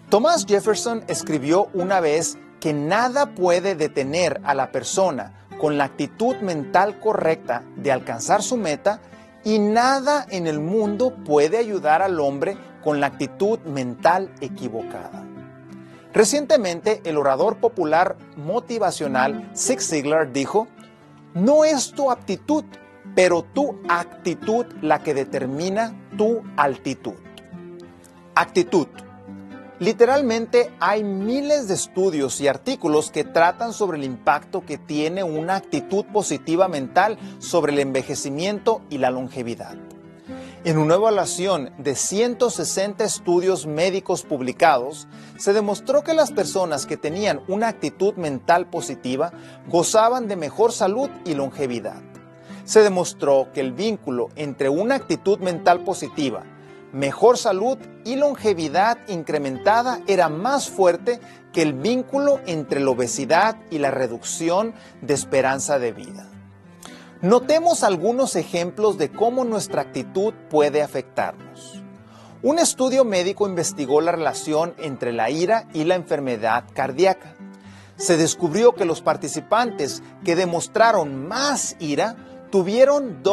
Thomas Jefferson escribió una vez que nada puede detener a la persona con la actitud mental correcta de alcanzar su meta y nada en el mundo puede ayudar al hombre con la actitud mental equivocada. Recientemente, el orador popular motivacional Zig Ziglar dijo: "No es tu aptitud, pero tu actitud la que determina tu altitud". Actitud. Literalmente hay miles de estudios y artículos que tratan sobre el impacto que tiene una actitud positiva mental sobre el envejecimiento y la longevidad. En una evaluación de 160 estudios médicos publicados, se demostró que las personas que tenían una actitud mental positiva gozaban de mejor salud y longevidad. Se demostró que el vínculo entre una actitud mental positiva, mejor salud y longevidad incrementada era más fuerte que el vínculo entre la obesidad y la reducción de esperanza de vida. Notemos algunos ejemplos de cómo nuestra actitud puede afectarnos. Un estudio médico investigó la relación entre la ira y la enfermedad cardíaca. Se descubrió que los participantes que demostraron más ira tuvieron